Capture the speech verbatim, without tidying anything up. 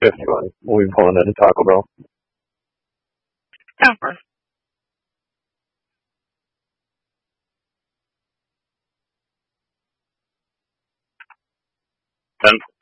fifth one. We'll be pulling into Taco Bell. Yeah, of course. Ten